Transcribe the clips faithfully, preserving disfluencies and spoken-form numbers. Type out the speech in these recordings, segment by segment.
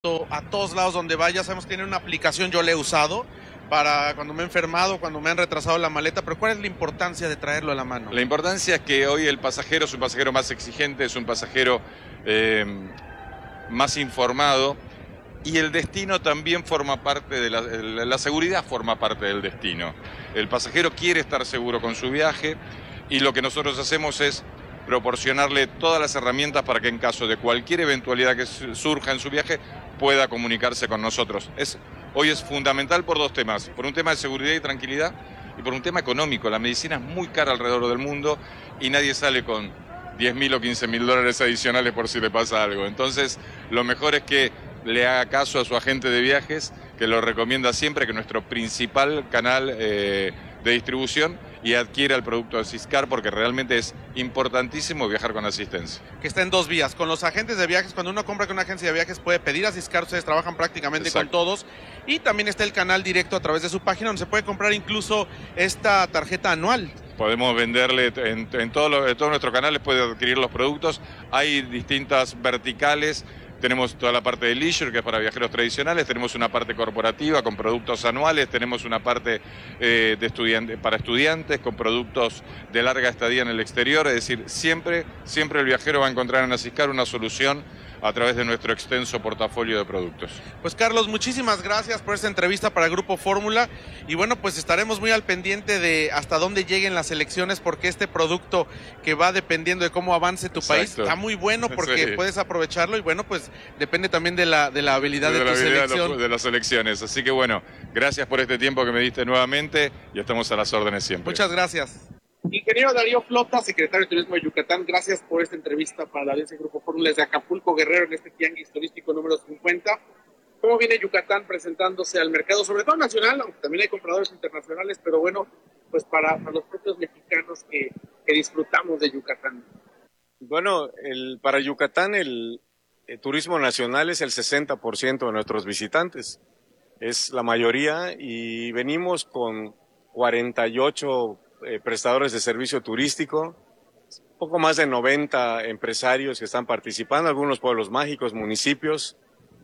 A todos lados donde vaya, sabemos que tiene una aplicación, yo la he usado para cuando me he enfermado, cuando me han retrasado la maleta, pero ¿cuál es la importancia de traerlo a la mano? La importancia es que hoy el pasajero es un pasajero más exigente, es un pasajero eh, más informado, y el destino también forma parte de la, la seguridad forma parte del destino. El pasajero quiere estar seguro con su viaje y lo que nosotros hacemos es proporcionarle todas las herramientas para que en caso de cualquier eventualidad que surja en su viaje pueda comunicarse con nosotros. Es, hoy es fundamental por dos temas, por un tema de seguridad y tranquilidad y por un tema económico. La medicina es muy cara alrededor del mundo y nadie sale con diez mil o quince mil dólares adicionales por si le pasa algo. Entonces, lo mejor es que le haga caso a su agente de viajes, que lo recomienda siempre, que es nuestro principal canal eh, de distribución, y adquiera el producto de Siscar, porque realmente es importantísimo viajar con asistencia. Que está en dos vías. Con los agentes de viajes, cuando uno compra con una agencia de viajes puede pedir a Siscar, ustedes trabajan prácticamente Exacto. con todos. Y también está el canal directo a través de su página, donde se puede comprar incluso esta tarjeta anual. Podemos venderle en, en, todo lo, en todos nuestros canales, puede adquirir los productos. Hay distintas verticales. Tenemos toda la parte de leisure, que es para viajeros tradicionales, tenemos una parte corporativa con productos anuales, tenemos una parte eh, de estudiante, para estudiantes con productos de larga estadía en el exterior, es decir, siempre, siempre el viajero va a encontrar en Asiscar una solución a través de nuestro extenso portafolio de productos. Pues Carlos, muchísimas gracias por esta entrevista para Grupo Fórmula y bueno, pues estaremos muy al pendiente de hasta dónde lleguen las elecciones, porque este producto que va dependiendo de cómo avance tu Exacto. país está muy bueno porque sí. puedes aprovecharlo y bueno, pues depende también de la, de la habilidad de, de, de tu habilidad selección. De, de las elecciones, así que bueno, gracias por este tiempo que me diste nuevamente y estamos a las órdenes siempre. Muchas gracias. Ingeniero Darío Flota, secretario de Turismo de Yucatán, gracias por esta entrevista para la audiencia de Grupo Fórmula desde Acapulco, Guerrero, en este tianguis turístico número cincuenta. ¿Cómo viene Yucatán presentándose al mercado, sobre todo nacional, aunque también hay compradores internacionales, pero bueno, pues para, para los propios mexicanos que, que disfrutamos de Yucatán? Bueno, el, para Yucatán el, el turismo nacional es el sesenta por ciento de nuestros visitantes, es la mayoría, y venimos con cuarenta y ocho Eh, prestadores de servicio turístico, poco más de noventa empresarios que están participando, algunos pueblos mágicos, municipios,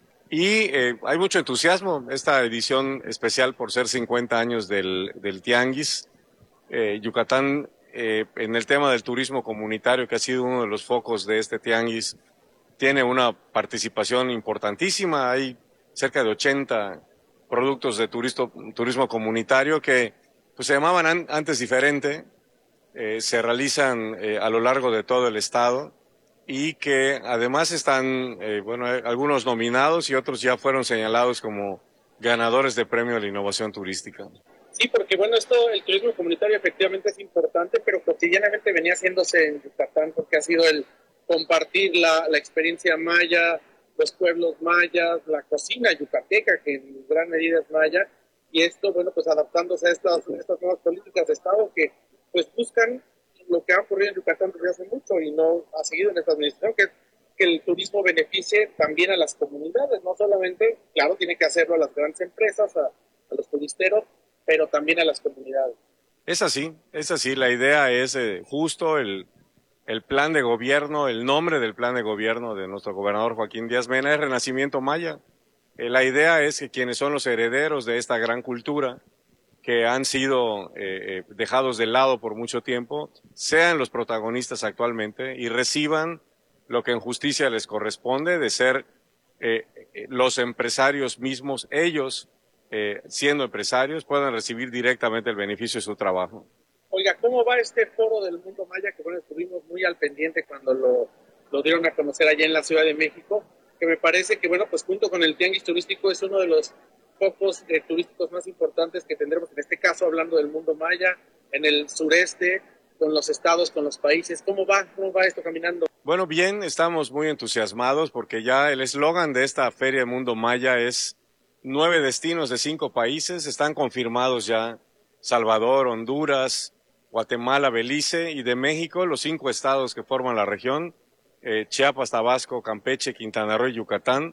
y eh, hay mucho entusiasmo. Esta edición especial por ser cincuenta años del, del Tianguis, eh, Yucatán eh, en el tema del turismo comunitario, que ha sido uno de los focos de este Tianguis, tiene una participación importantísima. Hay cerca de ochenta productos de turisto, turismo comunitario que pues se llamaban an antes diferente, eh, se realizan eh, a lo largo de todo el estado y que además están, eh, bueno, algunos nominados y otros ya fueron señalados como ganadores de premio a la innovación turística. Sí, porque bueno, esto, el turismo comunitario efectivamente es importante, pero cotidianamente venía haciéndose en Yucatán porque ha sido el compartir la, la experiencia maya, los pueblos mayas, la cocina yucateca, que en gran medida es maya. Y esto, bueno, pues adaptándose a estas, estas nuevas políticas de Estado que pues buscan lo que ha ocurrido en Yucatán desde hace mucho y no ha seguido en esta administración, que, que el turismo beneficie también a las comunidades, no solamente, claro, tiene que hacerlo a las grandes empresas, a, a los turisteros, pero también a las comunidades. Es así, es así, la idea es eh, justo el, el plan de gobierno, el nombre del plan de gobierno de nuestro gobernador Joaquín Díaz Mena es Renacimiento Maya. La idea es que quienes son los herederos de esta gran cultura, que han sido eh, dejados de lado por mucho tiempo, sean los protagonistas actualmente y reciban lo que en justicia les corresponde de ser eh, los empresarios mismos, ellos eh, siendo empresarios, puedan recibir directamente el beneficio de su trabajo. Oiga, ¿cómo va este foro del mundo maya? Que bueno, estuvimos muy al pendiente cuando lo, lo dieron a conocer allá en la Ciudad de México, que me parece que, bueno, pues junto con el tianguis turístico es uno de los focos eh, turísticos más importantes que tendremos, en este caso hablando del mundo maya, en el sureste, con los estados, con los países. ¿Cómo va? ¿Cómo va esto caminando? Bueno, bien, estamos muy entusiasmados porque ya el eslogan de esta Feria del Mundo Maya es nueve destinos de cinco países, están confirmados ya Salvador, Honduras, Guatemala, Belice, y de México los cinco estados que forman la región, Eh, Chiapas, Tabasco, Campeche, Quintana Roo y Yucatán.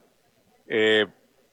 Eh,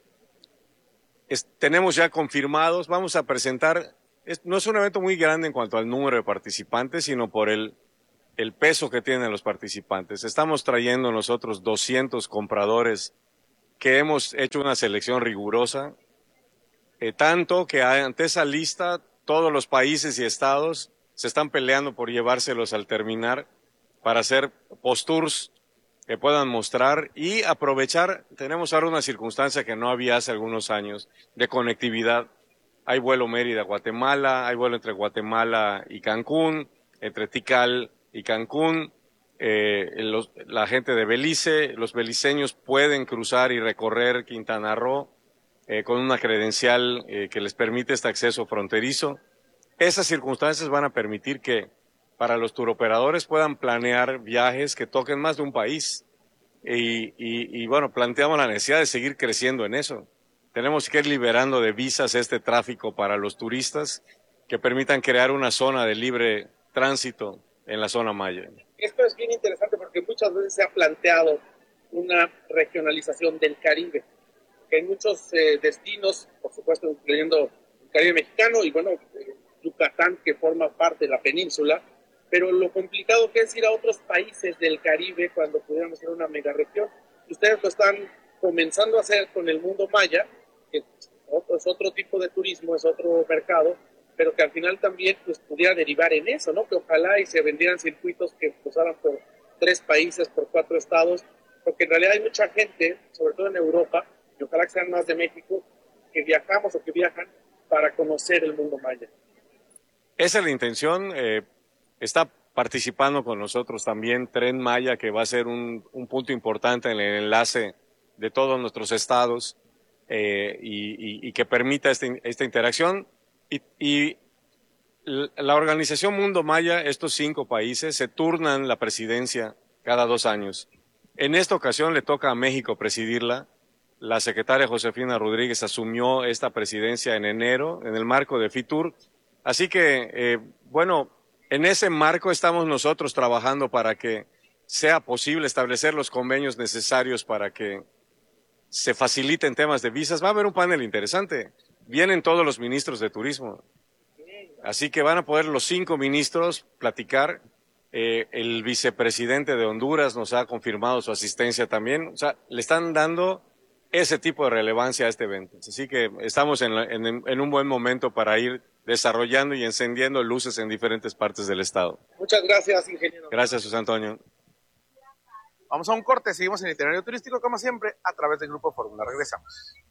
es, tenemos ya confirmados, vamos a presentar, es, no es un evento muy grande en cuanto al número de participantes, sino por el, el peso que tienen los participantes. Estamos trayendo nosotros doscientos compradores que hemos hecho una selección rigurosa, eh, tanto que ante esa lista todos los países y estados se están peleando por llevárselos al terminar para hacer post-tours que puedan mostrar y aprovechar. Tenemos ahora una circunstancia que no había hace algunos años de conectividad. Hay vuelo Mérida-Guatemala, hay vuelo entre Guatemala y Cancún, entre Tikal y Cancún. Eh, los, la gente de Belice, los beliceños pueden cruzar y recorrer Quintana Roo eh, con una credencial eh, que les permite este acceso fronterizo. Esas circunstancias van a permitir que para los turoperadores puedan planear viajes que toquen más de un país. Y, y, y bueno, planteamos la necesidad de seguir creciendo en eso. Tenemos que ir liberando de visas este tráfico para los turistas que permitan crear una zona de libre tránsito en la zona maya. Esto es bien interesante porque muchas veces se ha planteado una regionalización del Caribe, que hay muchos eh, destinos, por supuesto incluyendo el Caribe mexicano y bueno, eh, Yucatán, que forma parte de la península, pero lo complicado que es ir a otros países del Caribe cuando pudiéramos ir a una megaregión. Ustedes lo están comenzando a hacer con el mundo maya, que es otro tipo de turismo, es otro mercado, pero que al final también pues, pudiera derivar en eso, ¿no? Que ojalá y se vendieran circuitos que cruzaran por tres países, por cuatro estados, porque en realidad hay mucha gente, sobre todo en Europa, y ojalá que sean más de México, que viajamos o que viajan para conocer el mundo maya. Esa es la intención. Eh, está participando con nosotros también Tren Maya, que va a ser un, un punto importante en el enlace de todos nuestros estados eh, y, y, y que permita este, esta interacción. Y, y la organización Mundo Maya, estos cinco países, se turnan la presidencia cada dos años. En esta ocasión le toca a México presidirla. La secretaria Josefina Rodríguez asumió esta presidencia en enero en el marco de FITUR. Así que, eh, bueno, en ese marco estamos nosotros trabajando para que sea posible establecer los convenios necesarios para que se faciliten temas de visas. Va a haber un panel interesante. Vienen todos los ministros de turismo. Así que van a poder los cinco ministros platicar. Eh, el vicepresidente de Honduras nos ha confirmado su asistencia también. O sea, le están dando ese tipo de relevancia a este evento. Así que estamos en, la, en, en un buen momento para ir desarrollando y encendiendo luces en diferentes partes del estado. Muchas gracias, ingeniero. Gracias, José Antonio. Vamos a un corte, seguimos en el itinerario turístico como siempre a través del Grupo Fórmula. Regresamos.